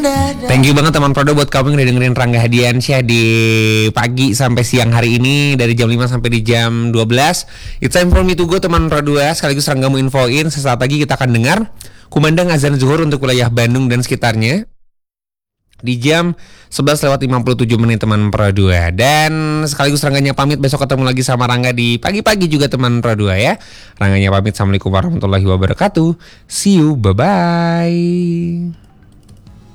Thank you banget teman Prodo buat kamu yang udah dengerin Rangga Hadiansyah di pagi sampai siang hari ini dari jam 5 sampai di jam 12. It's time for me to go teman Prodo ya. Sekaligus Rangga mau infoin sesaat lagi kita akan dengar kumandang azan zuhur untuk wilayah Bandung dan sekitarnya di jam 11:57 teman Pro 2. Dan sekaligus Rangganya pamit, besok ketemu lagi sama Rangga di pagi-pagi juga teman Pro 2 ya. Rangganya pamit, assalamualaikum warahmatullahi wabarakatuh. See you, bye-bye.